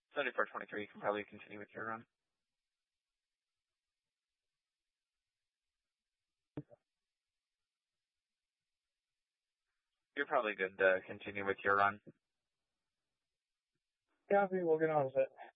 7423, you can probably continue with your run. You're probably good to continue with your run. Copy, we'll get on with it.